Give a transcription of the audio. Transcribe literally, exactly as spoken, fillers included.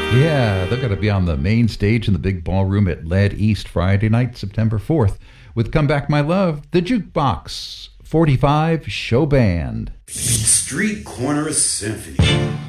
Yeah, they're going to be on the main stage in the big ballroom at Lead East Friday night, September fourth, with Come Back My Love, the Jukebox, forty-five Show Band. Street Corner Symphony.